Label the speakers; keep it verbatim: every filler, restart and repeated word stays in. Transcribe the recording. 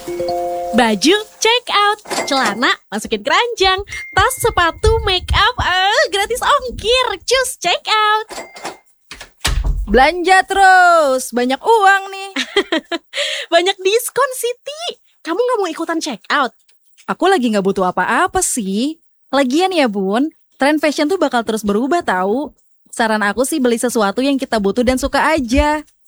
Speaker 1: Baju check out, celana masukin keranjang, tas, sepatu, make up, eh, gratis ongkir. Cus check out.
Speaker 2: Belanja terus, banyak uang nih.
Speaker 1: Banyak diskon, Siti. Kamu gak mau ikutan check out?
Speaker 2: Aku lagi gak butuh apa-apa sih. Lagian ya bun, tren fashion tuh bakal terus berubah tahu. Saran aku sih beli sesuatu yang kita butuh dan suka aja.